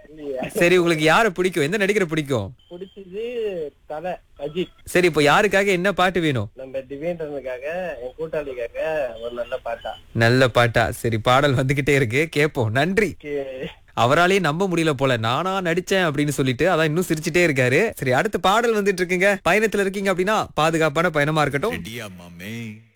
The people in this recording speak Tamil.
இல்லையா? சரி, உங்களுக்கு யாரை பிடிக்கும்? எந்த நடிகரை பிடிக்கும்? பிடிச்சது தல அஜித். சரி, இப்போ யாருக்காக என்ன பாட்டு வேணும்? நம்ம திவேந்திரனுக்காக, என் கூட்டாளிக்காக ஒரு நல்ல பாட்டா. நல்ல பாட்டா? சரி, பாடல் வந்துகிட்டே இருக்கு, கேட்போம். நன்றி. அவராலேயே நம்ப முடியல போல, நானா நடிச்சேன் அப்படின்னு சொல்லிட்டு, அதான் இன்னும் சிரிச்சிட்டே இருக்காரு. சரி, அடுத்த பாடல் வந்துட்டு இருக்குங்க. பயணத்துல இருக்கீங்க அப்படின்னா பாதுகாப்பான பயணமா இருக்கட்டும். ரெடியா மாமே?